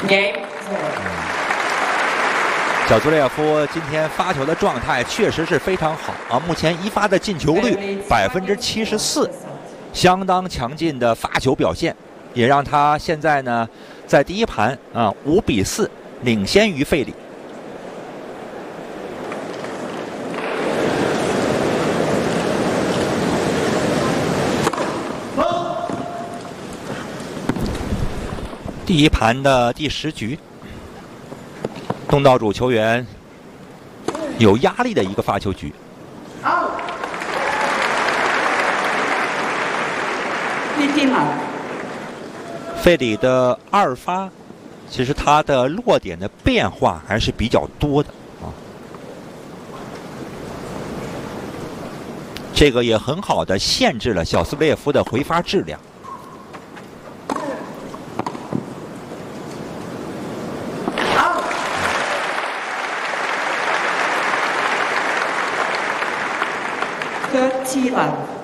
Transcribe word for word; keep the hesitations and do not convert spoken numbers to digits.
Game。 小祖列夫今天发球的状态确实是非常好啊！目前一发的进球率百分之七十四，相当强劲的发球表现，也让他现在呢在第一盘啊五比四领先于费里。第一盘的第十局。东道主球员有压力的一个发球局。费里的二发，其实他的落点的变化还是比较多的啊。这个也很好的限制了小斯列夫的回发质量。 Thirty one.